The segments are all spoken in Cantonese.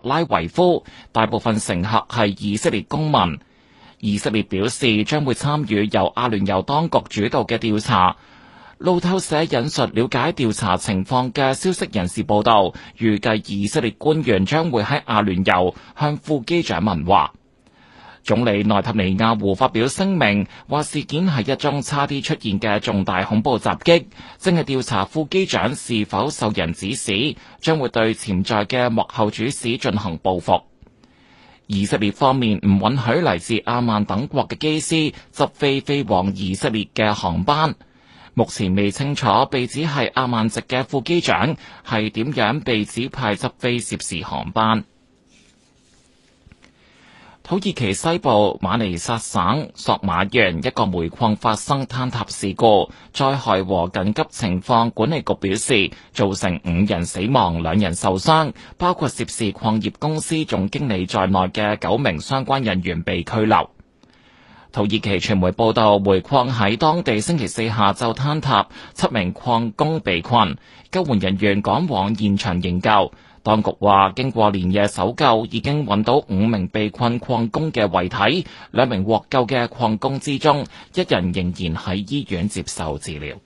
拉維夫，大部分乘客係以色列公民。以色列表示將會參與由阿聯酋當局主導嘅調查。路透社引述了解調查情況嘅消息人士報道，預計以色列官員將會喺阿聯酋向副機長問話。總理內塔尼亞胡發表聲明，話事件係一宗差啲出現嘅重大恐怖襲擊，正係調查副機長是否受人指使，將會對潛在嘅幕後主使進行報復。以色列方面唔允許嚟自阿曼等國嘅機師執飛往以色列嘅航班。目前未清楚被指係阿曼籍嘅副機長係點樣被指派執飛涉事航班。土耳其西部馬尼薩省索馬縣一個煤礦發生坍塌事故，災害和緊急情況管理局表示，造成5人死亡、2人受傷，包括涉事礦業公司總經理在內嘅9名相關人員被拘留。土耳其傳媒報道，煤礦喺當地星期4下晝坍塌，7名礦工被困，救援人員趕往現場營救。當局話，經過連夜搜救，已經揾到5名被困礦工嘅遺體，2名獲救嘅礦工之中，1人仍然喺醫院接受治療。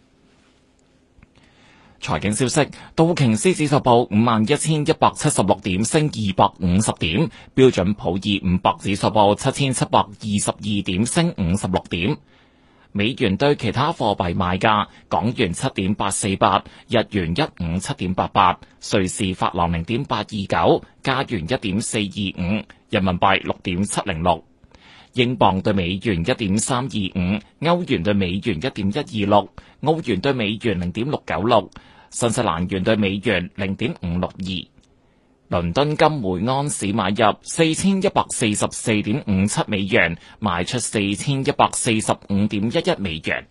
財經消息，道瓊斯指數報51,176點，升250點；標準普爾500指數報7,722點，升56點。美元對其他貨幣賣價：港元7.848，日元157.88，瑞士法郎0.829，加元1.425，人民幣6.706，英鎊對美元1.325，歐元對美元1.126，澳元對美元0.696，新西蘭元對美元0.562。倫敦金每盎司買入4144.57美元，賣出4145.11美元。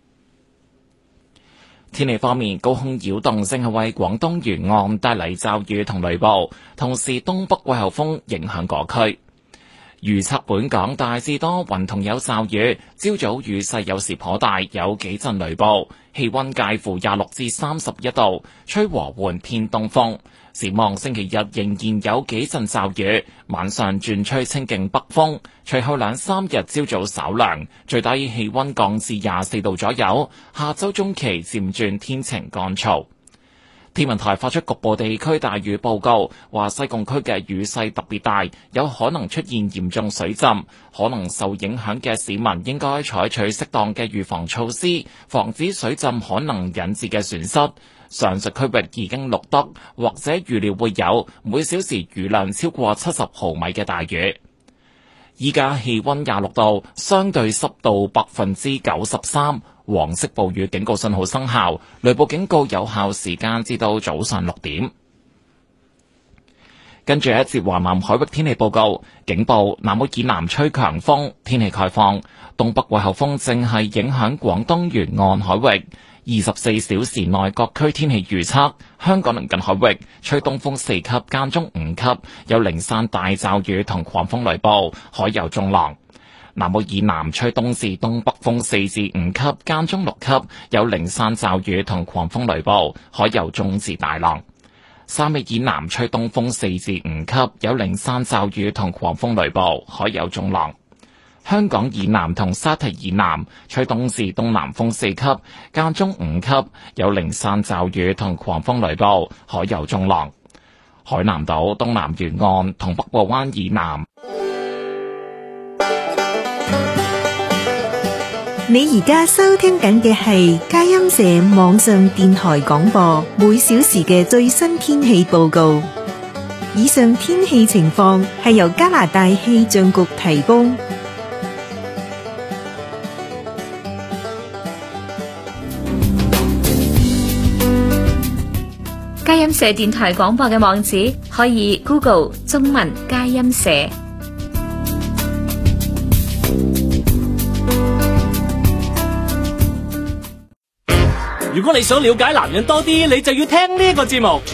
天氣方面，高空擾動正係為廣東沿岸帶嚟驟雨同雷暴，同時東北季候風影響各區。預測本港大致多雲同有驟雨，朝早雨勢有時頗大，有幾陣雷暴，氣溫介乎26至31度，吹和緩偏東風。展望星期日仍然有幾陣驟雨，晚上轉吹清勁北風，隨後2-3日朝早稍涼，最低氣溫降至24度左右。下周中期漸轉天晴乾燥。天文台發出局部地區大雨報告，話西貢區嘅雨勢特別大，有可能出現嚴重水浸，可能受影響嘅市民應該採取適當嘅預防措施，防止水浸可能引致嘅損失。上述區域已經錄得或者預料會有每小時雨量超過70毫米嘅大雨。依家氣溫26度，相對濕度93%，黃色暴雨警告信號生效，雷暴警告有效時間至到早上6點。跟住一節華南海域天氣報告，警報：南澳以南吹強風，天氣概況，東北季候風正係影響廣東沿岸海域。24小時內各區天氣預測：香港鄰近海域吹東風4級，間中5級，有零散大驟雨同狂風雷暴，海有中浪。南澳以南吹東至東北風4至5級，間中6級，有零散驟雨同狂風雷暴，海有中至大浪。三尾以南吹東風4至5級，有零散驟雨同狂風雷暴，海有中浪。香港以南同沙堤以南吹東至東南風4級，間中5級，有零散驟雨同狂風雷暴，海有中浪。海南島東南沿岸同北部灣以南。 你而家收聽緊嘅係佳音社網上電台廣播，每小時嘅最新天氣報告。以上天氣情況係由加拿大氣象局提供。 佳音社電台廣播嘅網址可以 Google 中文佳音社。 如果你想了解男人多啲，你就要聽呢個節目。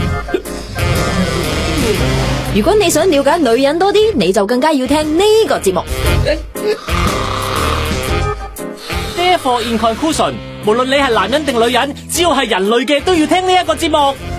如果你想了解女人多啲，你就更加要聽呢個節目。 Therefore in conclusion，無論你係男人定女人，只要係人類嘅都要聽呢一個節目。